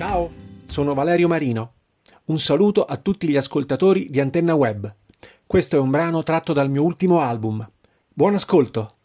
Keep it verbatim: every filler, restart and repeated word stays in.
Ciao, sono Valerio Marino. Un saluto a tutti gli ascoltatori di Antenna Web. Questo è un brano tratto dal mio ultimo album. Buon ascolto!